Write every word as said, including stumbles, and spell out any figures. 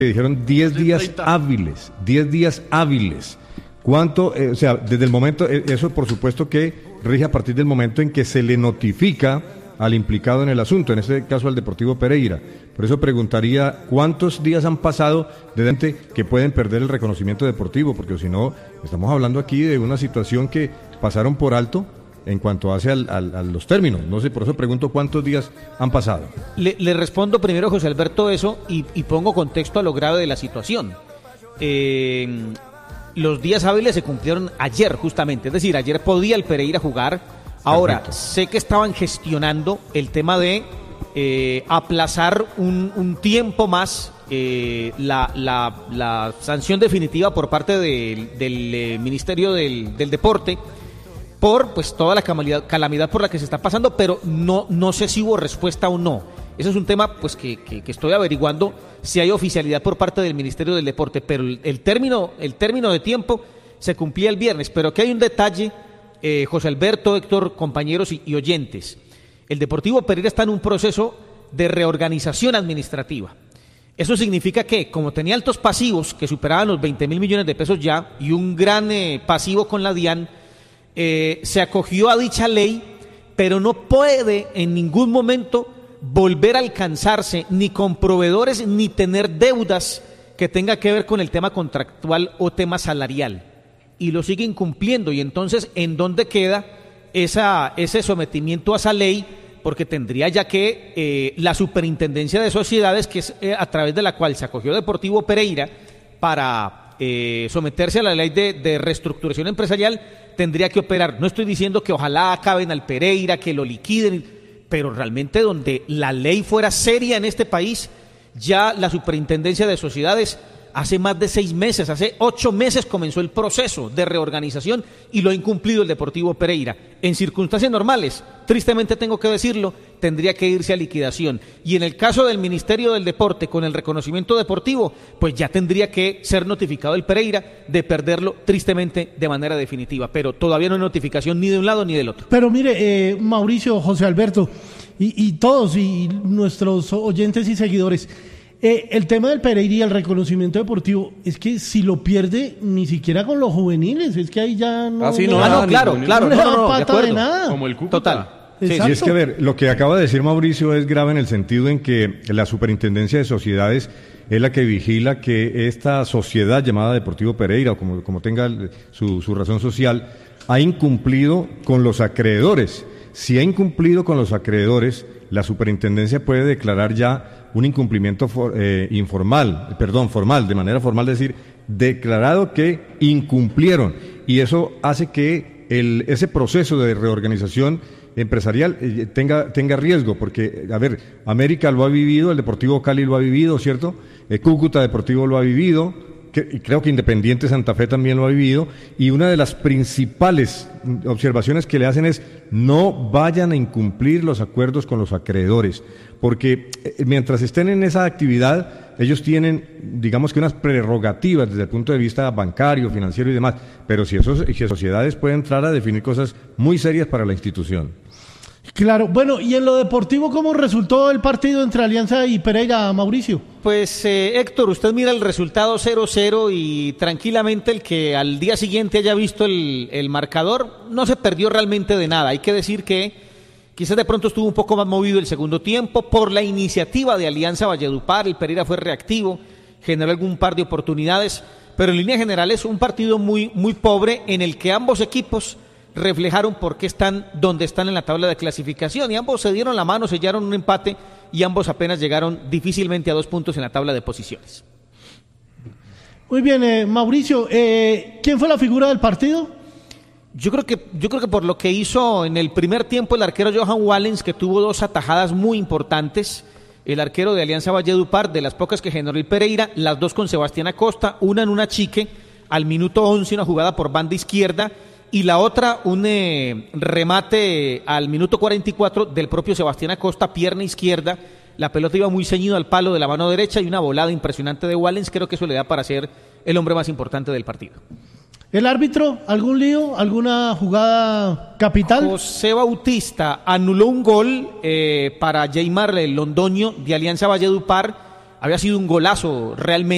dijeron diez días hábiles, diez días hábiles. ¿Cuánto? Eh, o sea, desde el momento, eh, eso por supuesto que rige a partir del momento en que se le notifica al implicado en el asunto, en este caso al Deportivo Pereira. Por eso preguntaría, ¿cuántos días han pasado desde que pueden perder el reconocimiento deportivo? Porque si no, estamos hablando aquí de una situación que pasaron por alto en cuanto hace al, al, a los términos. No sé, por eso pregunto cuántos días han pasado. Le, le respondo primero, José Alberto, eso y, y pongo contexto a lo grave de la situación. Eh, los días hábiles se cumplieron ayer, justamente. Es decir, ayer podía el Pereira jugar. Ahora, perfecto. Sé que estaban gestionando el tema de eh, aplazar un, un tiempo más eh, la, la, la sanción definitiva por parte de, del eh, Ministerio del, del Deporte por pues toda la calamidad, calamidad por la que se está pasando, pero no, no sé si hubo respuesta o no. Ese es un tema pues que, que, que estoy averiguando si hay oficialidad por parte del Ministerio del Deporte, pero el, el, término, el término de tiempo se cumplía el viernes, pero que hay un detalle, eh, José Alberto, Héctor, compañeros y, y oyentes. El Deportivo Pereira está en un proceso de reorganización administrativa. Eso significa que, como tenía altos pasivos que superaban los veinte mil millones de pesos ya y un gran eh, pasivo con la DIAN, eh, se acogió a dicha ley, pero no puede en ningún momento volver a alcanzarse ni con proveedores ni tener deudas que tenga que ver con el tema contractual o tema salarial. Y lo sigue incumpliendo. Y entonces, ¿en dónde queda esa, ese sometimiento a esa ley? Porque tendría ya que eh, la Superintendencia de Sociedades, que es eh, a través de la cual se acogió Deportivo Pereira para eh, someterse a la ley de, de reestructuración empresarial, tendría que operar. No estoy diciendo que ojalá acaben al Pereira, que lo liquiden, pero realmente donde la ley fuera seria en este país, ya la Superintendencia de Sociedades hace más de seis meses, hace ocho meses comenzó el proceso de reorganización y lo ha incumplido el Deportivo Pereira. En circunstancias normales, tristemente tengo que decirlo, tendría que irse a liquidación. Y en el caso del Ministerio del Deporte, con el reconocimiento deportivo, pues ya tendría que ser notificado el Pereira de perderlo tristemente de manera definitiva. Pero todavía no hay notificación ni de un lado ni del otro. Pero mire, eh, Mauricio, José Alberto, y, y todos, y nuestros oyentes y seguidores, Eh, el tema del Pereira y el reconocimiento deportivo es que si lo pierde ni siquiera con los juveniles, es que ahí ya no, ah, sí, no, no, ah, no claro, claro, no, no, no, no, pata de, acuerdo, de nada. Como el Cúcuta. Total. Sí, y es que a ver, lo que acaba de decir Mauricio es grave en el sentido en que la Superintendencia de Sociedades es la que vigila que esta sociedad llamada Deportivo Pereira, o como, como tenga su, su razón social, ha incumplido con los acreedores. Si ha incumplido con los acreedores, la Superintendencia puede declarar ya un incumplimiento for, eh, informal, perdón, formal, de manera formal decir, declarado que incumplieron, y eso hace que el, ese proceso de reorganización empresarial eh, tenga, tenga riesgo, porque, a ver, América lo ha vivido, el Deportivo Cali lo ha vivido, ¿cierto? El Cúcuta Deportivo lo ha vivido, que, y creo que Independiente Santa Fe también lo ha vivido, y una de las principales observaciones que le hacen es no vayan a incumplir los acuerdos con los acreedores, porque eh, mientras estén en esa actividad, ellos tienen, digamos que unas prerrogativas desde el punto de vista bancario, financiero y demás, pero si esos si sociedades pueden entrar a definir cosas muy serias para la institución. Claro, bueno, y en lo deportivo, ¿cómo resultó el partido entre Alianza y Pereira, Mauricio? Pues eh, Héctor, usted mira el resultado cero cero y tranquilamente el que al día siguiente haya visto el, el marcador no se perdió realmente de nada. Hay que decir que quizás de pronto estuvo un poco más movido el segundo tiempo por la iniciativa de Alianza Valledupar, el Pereira fue reactivo, generó algún par de oportunidades, pero en línea general es un partido muy, muy pobre en el que ambos equipos reflejaron por qué están donde están en la tabla de clasificación y ambos se dieron la mano, sellaron un empate y ambos apenas llegaron difícilmente a dos puntos en la tabla de posiciones. Muy bien, eh, Mauricio, eh, ¿quién fue la figura del partido? Yo creo que yo creo que por lo que hizo en el primer tiempo el arquero Johan Wallens, que tuvo dos atajadas muy importantes, el arquero de Alianza Valledupar, de las pocas que generó el Pereira, las dos con Sebastián Acosta, una en una chique al minuto once, una jugada por banda izquierda, y la otra, un eh, remate al minuto cuarenta y cuatro del propio Sebastián Acosta, pierna izquierda, la pelota iba muy ceñido al palo de la mano derecha y una volada impresionante de Wallens, creo que eso le da para ser el hombre más importante del partido. ¿El árbitro? ¿Algún lío? ¿Alguna jugada capital? José Bautista anuló un gol eh, para Jaymar Londoño de Alianza Valledupar, había sido un golazo realmente.